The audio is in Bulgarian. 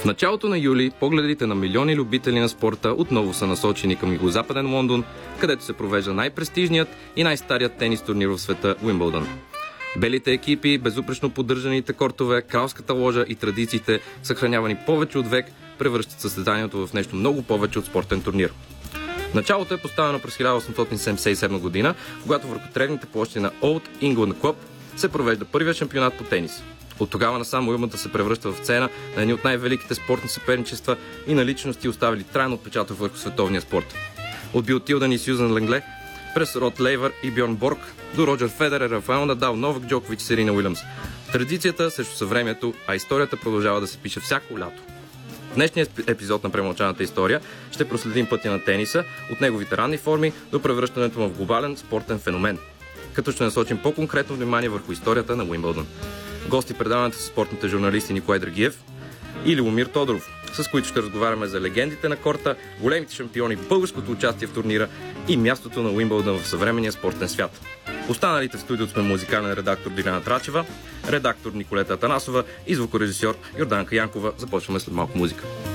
В началото на юли погледите на милиони любители на спорта отново са насочени към югозападен Лондон, където се провежда най-престижният и най-старият тенис турнир в света – Уимбълдън. Белите екипи, безупречно поддържаните кортове, кралската ложа и традициите, съхранявани повече от век, превръщат състезанието в нещо много повече от спортен турнир. Началото е поставено през 1877 година, когато върху тревните площи на Old England Club се провежда първият шампионат по тенис. От тогава насам Уимбълдън се превръща в сцена на едни от най-великите спортни съперничества и на личности, оставили трайно отпечатък върху световния спорт. От Бил Тилдън и Сюзан Ленгле, през Род Лейвър и Бьорн Борг, до Роджер Федерер, Рафаел Надал, Новак Джокович и Серина Уилямс. Традицията срещу съвремието, а историята продължава да се пише всяко лято. В днешния епизод на Премълчаната история ще проследим пътя на тениса, от неговите ранни форми до превръщането му в глобален спортен феномен, като ще насочим по-конкретно внимание върху историята на Уимбълдън. Гости предаването са спортните журналисти Николай Драгиев и Любомир Тодоров, с които ще разговаряме за легендите на корта, големите шампиони, българското участие в турнира и мястото на Уимбълдън в съвременния спортен свят. Останалите в студиото сме музикален редактор Диляна Трачева, редактор Николета Атанасова и звукорежисьор Йорданка Янкова. Започваме след малко музика.